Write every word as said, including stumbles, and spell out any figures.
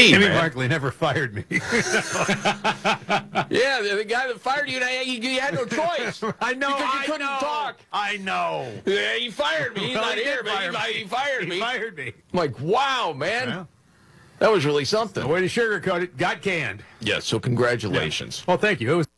me, Jimmy man. Barkley never fired me. Yeah, the, the guy that fired you, you, you had no choice. I know. Because you I couldn't know. talk. I know. Yeah, he fired me. He's Well, not he here, did but fire he, me. he fired He me. fired me. I'm like, wow, man. Yeah. That was really something. The way to sugarcoat it, got canned. Yeah, so congratulations. Well, thank you. It was